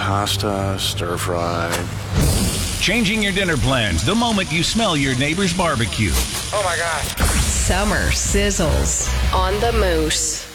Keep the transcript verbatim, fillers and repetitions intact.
pasta, stir fry. Changing your dinner plans the moment you smell your neighbor's barbecue. Oh my gosh. Summer sizzles on the Moose.